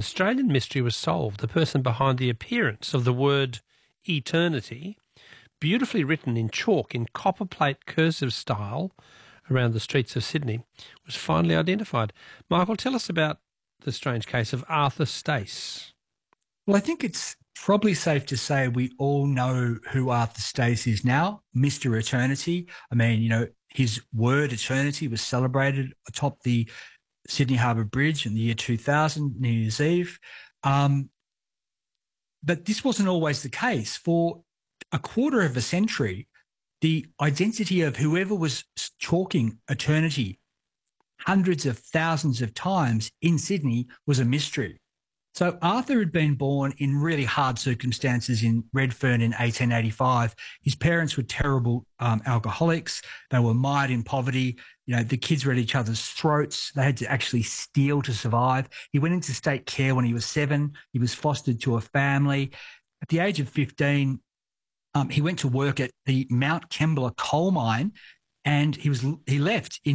Australian mystery was solved. The person behind the appearance of the word eternity, beautifully written in chalk in copperplate cursive style around the streets of Sydney, was finally identified. Michael, tell us about the strange case of Arthur Stace. Well, I think it's probably safe to say we all know who Arthur Stace is now, Mr. Eternity. I mean, his word eternity was celebrated atop the Sydney Harbour Bridge in the year 2000, New Year's Eve. But this wasn't always the case. For a quarter of a century, the identity of whoever was chalking eternity hundreds of thousands of times in Sydney was a mystery. So Arthur had been born in really hard circumstances in Redfern in 1885. His parents were terrible alcoholics. They were mired in poverty. The kids were at each other's throats. They had to actually steal to survive. He went into state care when he was 7. He was fostered to a family. At the age of 15, he went to work at the Mount Kembla coal mine, and he left in